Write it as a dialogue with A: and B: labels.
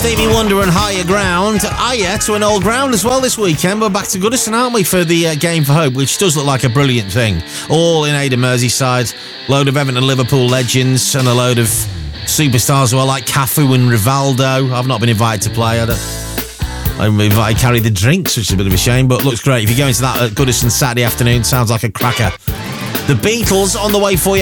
A: Stevie Wonder and Higher Ground. To an old ground as well this weekend. We're back to Goodison, aren't we, for the Game for Hope, which does look like a brilliant thing. All in aid of Merseyside. Load of Everton and Liverpool legends and a load of superstars as well, like Cafu and Rivaldo. I've not been invited to play. I'm invited to carry the drinks, which is a bit of a shame, but looks great. If you go into that at Goodison Saturday afternoon, sounds like a cracker. The Beatles on the way for you.